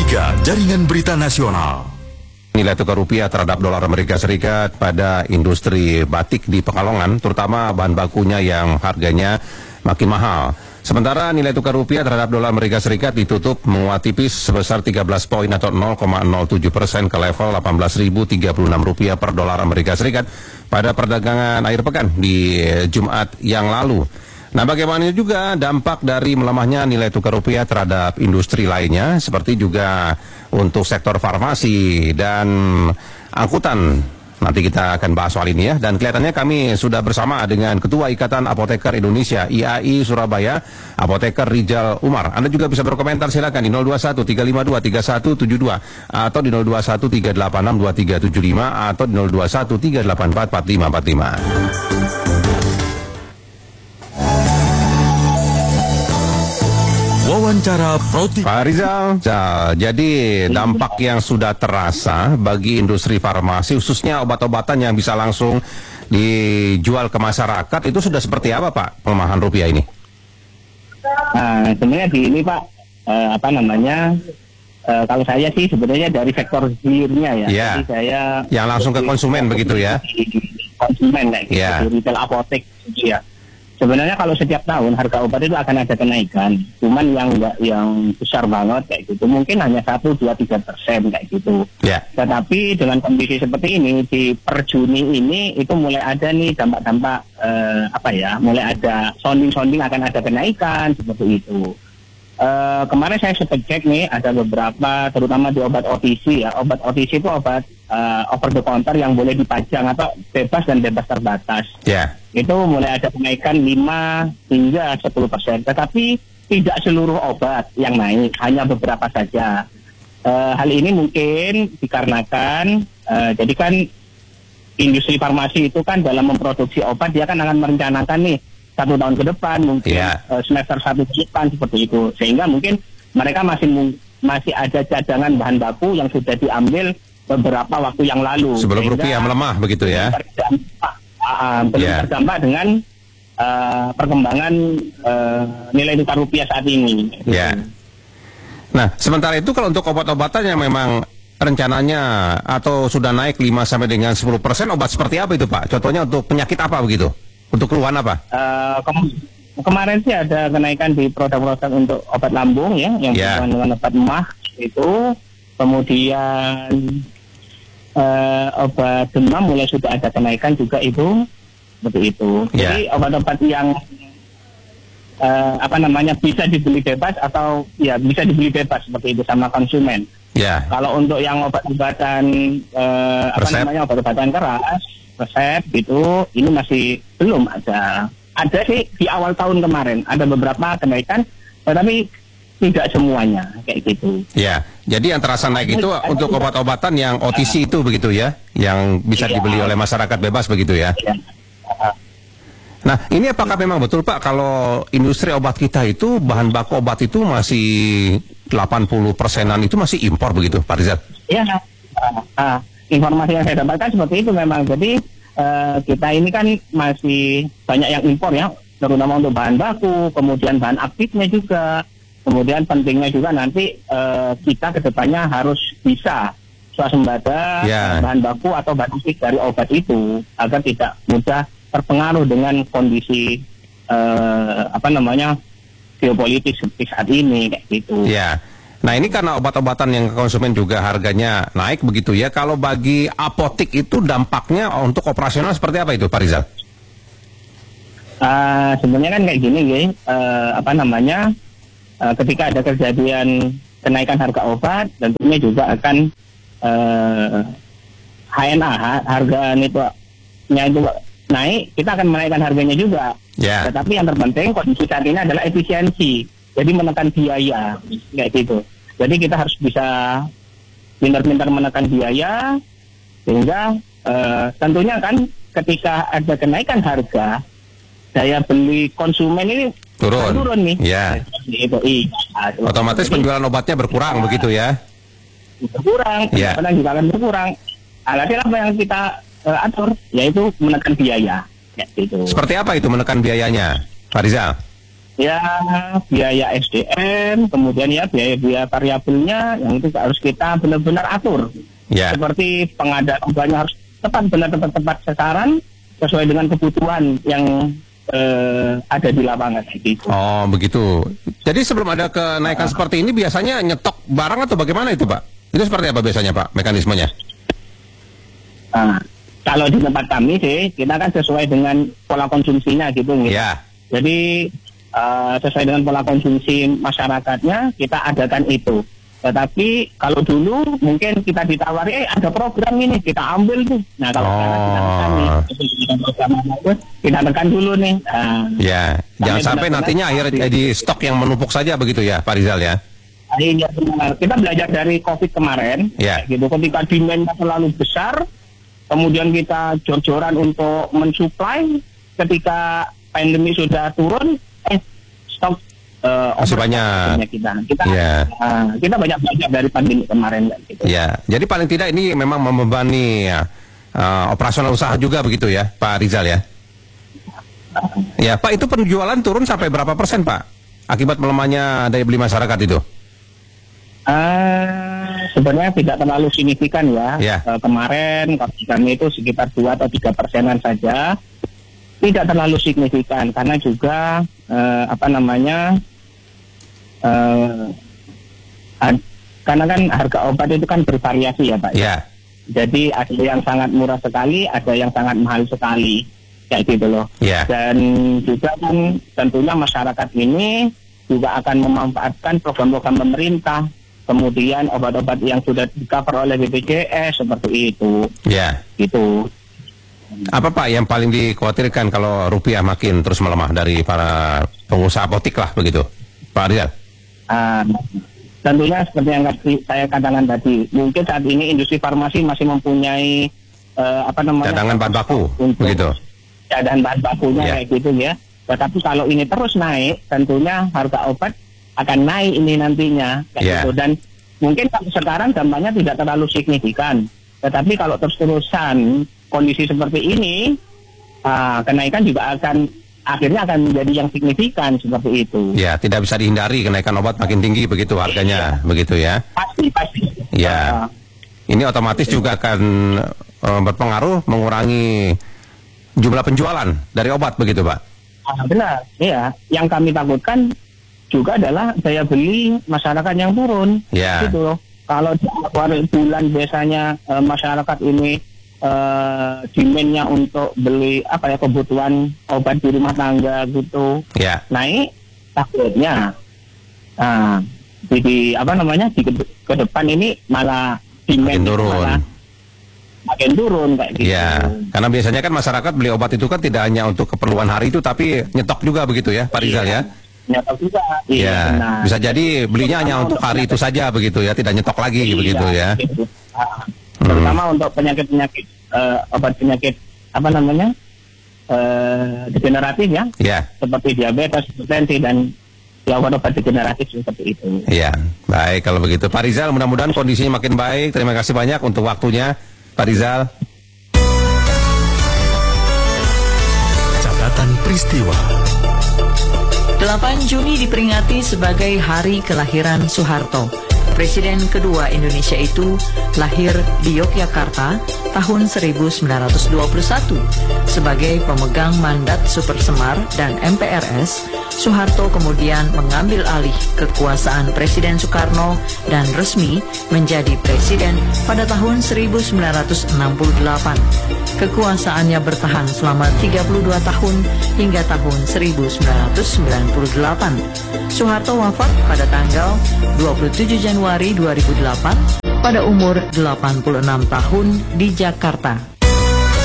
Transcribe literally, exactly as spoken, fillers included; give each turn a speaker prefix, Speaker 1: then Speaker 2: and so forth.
Speaker 1: tiga Jaringan Berita Nasional.
Speaker 2: Nilai tukar rupiah terhadap dolar Amerika Serikat pada industri batik di Pekalongan, terutama bahan bakunya yang harganya makin mahal. Sementara nilai tukar rupiah terhadap dolar Amerika Serikat ditutup menguat tipis sebesar tiga belas poin atau nol koma nol tujuh persen ke level delapan belas ribu tiga puluh enam rupiah per dolar Amerika Serikat pada perdagangan akhir pekan di Jumat yang lalu. Nah, bagaimana juga dampak dari melemahnya nilai tukar rupiah terhadap industri lainnya, seperti juga untuk sektor farmasi dan angkutan. Nanti kita akan bahas soal ini ya. Dan kelihatannya kami sudah bersama dengan Ketua Ikatan Apoteker Indonesia I A I Surabaya, Apoteker Rijal Umar. Anda juga bisa berkomentar, silakan di nol dua satu tiga lima dua tiga satu tujuh dua atau di nol dua satu tiga delapan enam dua tiga tujuh lima atau di nol dua satu tiga delapan empat empat lima empat lima.
Speaker 1: Wawancara Proti.
Speaker 2: Pak Rizal, jadi dampak yang sudah terasa bagi industri farmasi, khususnya obat-obatan yang bisa langsung dijual ke masyarakat, itu sudah seperti apa Pak, pelemahan rupiah ini?
Speaker 3: Nah, sebenarnya di ini Pak, eh, apa namanya, eh, kalau saya sih sebenarnya dari sektor hilirnya ya.
Speaker 2: Ya.
Speaker 3: Jadi saya
Speaker 2: yang langsung ke konsumen begitu ya?
Speaker 3: Konsumen kayak gitu,
Speaker 2: Ya.
Speaker 3: di retail apotek gitu ya. Sebenarnya kalau setiap tahun harga obat itu akan ada kenaikan, cuman yang enggak yang besar banget kayak gitu, mungkin hanya satu, dua, tiga persen kayak gitu.
Speaker 2: Ya.
Speaker 3: Tetapi dengan kondisi seperti ini di per Juni ini itu mulai ada nih dampak-dampak eh, apa ya, mulai ada sounding-sounding akan ada kenaikan seperti itu. Eh, kemarin saya sempat cek nih ada beberapa, terutama di obat O T C ya, obat O T C itu obat uh, over the counter yang boleh dipajang atau bebas dan bebas terbatas.
Speaker 2: Ya.
Speaker 3: Itu mulai ada kenaikan lima hingga sepuluh persen. Tetapi tidak seluruh obat yang naik, hanya beberapa saja. Uh, hal ini mungkin dikarenakan, uh, jadi kan industri farmasi itu kan dalam memproduksi obat, dia kan akan merencanakan nih, satu tahun ke depan, mungkin
Speaker 2: yeah.
Speaker 3: uh, semester satu ke depan, seperti itu. Sehingga mungkin mereka masih masih ada cadangan bahan baku yang sudah diambil beberapa waktu yang lalu.
Speaker 2: Sebelum
Speaker 3: Sehingga
Speaker 2: rupiah melemah begitu ya?
Speaker 3: Terdampak, uh, belum
Speaker 2: yeah.
Speaker 3: terdampak dengan uh, perkembangan uh, nilai tukar rupiah saat ini.
Speaker 2: Ya. Yeah. Nah, sementara itu kalau untuk obat-obatan yang memang rencananya atau sudah naik lima sampai dengan sepuluh persen, obat seperti apa itu Pak? Contohnya untuk penyakit apa begitu? Untuk keluhan apa?
Speaker 3: Uh, ke- kemarin sih ada kenaikan di produk-produk untuk obat lambung ya, yang
Speaker 2: yeah.
Speaker 3: berhubungan dengan obat emah itu, kemudian uh, obat demam mulai sudah ada kenaikan juga itu, seperti itu.
Speaker 2: Yeah.
Speaker 3: Jadi obat-obat yang uh, apa namanya bisa dibeli bebas atau ya bisa dibeli bebas seperti itu sama konsumen.
Speaker 2: Ya.
Speaker 3: Kalau untuk yang obat-obatan uh, apa namanya obat-obatan keras, resep gitu, ini masih belum ada. Ada sih di awal tahun kemarin ada beberapa kenaikan, tetapi tidak semuanya kayak gitu.
Speaker 2: Ya, jadi yang terasa naik itu untuk obat-obatan yang O T C itu begitu ya, yang bisa
Speaker 3: iya.
Speaker 2: dibeli oleh masyarakat bebas begitu ya.
Speaker 3: Iya.
Speaker 2: Nah, ini apakah memang betul Pak kalau industri obat kita itu bahan baku obat itu masih delapan puluh persenan itu masih impor begitu, Pak Rizal?
Speaker 3: Iya. Uh, uh, informasi yang saya dapatkan seperti itu memang. Jadi uh, kita ini kan masih banyak yang impor ya, terutama untuk bahan baku, kemudian bahan aktifnya juga, kemudian pentingnya juga nanti uh, kita kedepannya harus bisa swasembada
Speaker 2: yeah.
Speaker 3: bahan baku atau bahan aktif dari obat itu agar tidak mudah terpengaruh dengan kondisi uh, apa namanya geopolitik seperti saat ini kayak gitu.
Speaker 2: Ya. Nah, ini karena obat-obatan yang ke konsumen juga harganya naik begitu ya. Kalau bagi apotek itu dampaknya untuk operasional seperti apa itu, Pak Rizal?
Speaker 3: Uh, sebenarnya kan kayak gini, ya. Uh, apa namanya? Uh, ketika ada kejadian kenaikan harga obat, tentunya juga akan uh, H N A, harga nilainya itu naik, kita akan menaikkan harganya juga.
Speaker 2: Yeah.
Speaker 3: Tetapi yang terpenting kondisi saat ini adalah efisiensi, jadi menekan biaya, kayak gitu. Jadi kita harus bisa pintar-pintar menekan biaya, sehingga uh, tentunya kan ketika ada kenaikan harga, daya beli konsumen ini
Speaker 2: turun,
Speaker 3: turun nih.
Speaker 2: Ya.
Speaker 3: Itu, iya.
Speaker 2: Otomatis
Speaker 3: Jadi,
Speaker 2: penjualan obatnya berkurang
Speaker 3: uh,
Speaker 2: begitu ya?
Speaker 3: Berkurang,
Speaker 2: Ya.
Speaker 3: pendapatan juga akan berkurang. Alhasil apa yang kita uh, atur, yaitu menekan biaya. Ya, gitu.
Speaker 2: Seperti apa itu menekan biayanya, Pak Rizal?
Speaker 3: Ya, biaya S D M, kemudian ya biaya-biaya variabelnya yang itu harus kita benar-benar atur.
Speaker 2: Ya.
Speaker 3: Seperti pengadaan obatnya harus tepat, benar tepat tepat sasaran sesuai dengan kebutuhan yang eh, ada di lapangan gitu.
Speaker 2: Oh, begitu. Jadi sebelum ada kenaikan nah. seperti ini biasanya nyetok barang atau bagaimana itu, Pak? Itu seperti apa biasanya, Pak, mekanismenya?
Speaker 3: Nah, kalau di tempat kami sih kita kan sesuai dengan pola konsumsinya gitu, gitu.
Speaker 2: Ya.
Speaker 3: Jadi Uh, sesuai dengan pola konsumsi masyarakatnya kita adakan itu. Tetapi kalau dulu mungkin kita ditawari, eh ada program ini kita ambil tuh. Nah kalau
Speaker 2: oh.
Speaker 3: sekarang kita tekan nih, kita program itu kita tekan dulu nih. Uh,
Speaker 2: ya, jangan sampai nantinya akhirnya di stok yang menumpuk saja begitu ya, Pak Rizal ya.
Speaker 3: Iya benar. Kita belajar dari COVID kemarin,
Speaker 2: ya.
Speaker 3: gitu. Ketika demand terlalu besar, kemudian kita jor-joran untuk mensuplai. Ketika pandemi sudah turun, eh stok uh,
Speaker 2: masih banyak
Speaker 3: kita kita
Speaker 2: yeah.
Speaker 3: uh, kita banyak belajar dari pandemi kemarin gitu.
Speaker 2: Ya, jadi paling tidak ini memang membebani ya, uh, operasional usaha juga begitu ya, Pak Rizal ya. Uh, ya, Pak, itu penjualan turun sampai berapa persen, Pak? Akibat melemahnya daya beli masyarakat itu?
Speaker 3: Uh, sebenarnya tidak terlalu signifikan ya.
Speaker 2: Yeah.
Speaker 3: Uh, kemarin kami itu sekitar dua atau tiga persenan saja. Tidak terlalu signifikan karena juga eh, apa namanya eh, ad, karena kan harga obat itu kan bervariasi ya Pak.
Speaker 2: Yeah.
Speaker 3: Jadi ada yang sangat murah sekali, ada yang sangat mahal sekali, kayak gitu loh.
Speaker 2: Yeah.
Speaker 3: Dan juga kan tentunya masyarakat ini juga akan memanfaatkan program-program pemerintah, kemudian obat-obat yang sudah di cover oleh B P J S seperti itu.
Speaker 2: Ya. Yeah.
Speaker 3: Gitu.
Speaker 2: Apa Pak yang paling dikhawatirkan kalau rupiah makin terus melemah dari para pengusaha apotik lah begitu, Pak Rizal?
Speaker 3: Uh, tentunya seperti yang saya katakan tadi, mungkin saat ini industri farmasi masih mempunyai uh, apa namanya
Speaker 2: cadangan bahan baku, begitu?
Speaker 3: Cadangan bahan bakunya yeah. kayak gitu ya. Tetapi kalau ini terus naik, tentunya harga obat akan naik ini nantinya, kayak yeah. gitu. Dan mungkin kalau sekarang dampaknya tidak terlalu signifikan, tetapi kalau terus-terusan kondisi seperti ini, uh, kenaikan juga akan akhirnya akan menjadi yang signifikan seperti itu.
Speaker 2: Ya, tidak bisa dihindari kenaikan obat makin tinggi begitu harganya, iya. begitu ya?
Speaker 3: Pasti, pasti.
Speaker 2: Ya, uh, ini otomatis juga akan uh, berpengaruh mengurangi jumlah penjualan dari obat begitu, Pak?
Speaker 3: Ah, benar, iya. Yang kami takutkan juga adalah daya beli masyarakat yang turun,
Speaker 2: ya.
Speaker 3: gitu loh. Kalau di awal bulan biasanya uh, masyarakat ini Uh, demand-nya untuk beli apa ya kebutuhan obat di rumah tangga gitu
Speaker 2: yeah.
Speaker 3: naik, takutnya nah, di, di apa namanya di ke, ke depan ini malah demand
Speaker 2: makin turun
Speaker 3: malah makin turun kayak gitu.
Speaker 2: Ya, karena biasanya kan masyarakat beli obat itu kan tidak hanya untuk keperluan hari itu tapi nyetok juga begitu ya, Pak Rizal ya.
Speaker 3: Nyetok juga.
Speaker 2: Iya. Ya, benar. Bisa jadi belinya hanya untuk hari itu saja begitu ya, tidak nyetok lagi iya, begitu ya.
Speaker 3: Gitu. Ah. Terutama hmm. untuk penyakit-penyakit uh, obat penyakit apa namanya uh, degeneratif ya,
Speaker 2: yeah.
Speaker 3: seperti diabetes, hipertensi dan ya obat-obat degeneratif seperti itu.
Speaker 2: Iya, baik kalau begitu, Pak Rizal. Mudah-mudahan kondisinya makin baik. Terima kasih banyak untuk waktunya, Pak Rizal.
Speaker 1: Catatan peristiwa.
Speaker 4: delapan Juni diperingati sebagai hari kelahiran Soeharto. Presiden kedua Indonesia itu lahir di Yogyakarta tahun seribu sembilan ratus dua puluh satu. Sebagai pemegang mandat Super Semar dan M P R S, Soeharto kemudian mengambil alih kekuasaan Presiden Soekarno dan resmi menjadi presiden pada tahun seribu sembilan ratus enam puluh delapan. Kekuasaannya bertahan selama tiga puluh dua tahun hingga tahun seribu sembilan ratus sembilan puluh delapan. Soeharto wafat pada tanggal dua puluh tujuh Januari dua ribu delapan pada umur delapan puluh enam tahun di Jakarta.